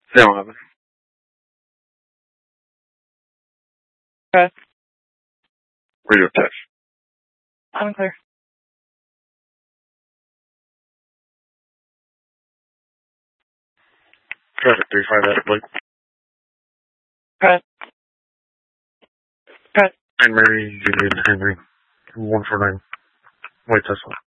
Say 11. Okay. Radio test. I'm clear. Traffic 35 at Blake. Okay. Okay. And Mary Julian Henry. 149. White Tesla.